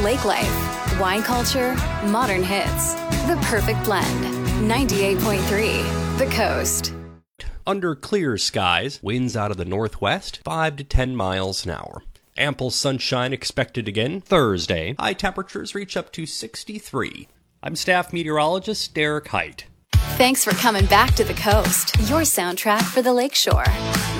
lake life, wine culture, modern hits. The perfect blend. 98.3 The Coast. Under clear skies, winds out of the northwest, 5 to 10 miles an hour. Ample sunshine expected again Thursday. High temperatures reach up to 63. I'm staff meteorologist Derek Height. Thanks for coming back to The Coast, your soundtrack for the Lakeshore.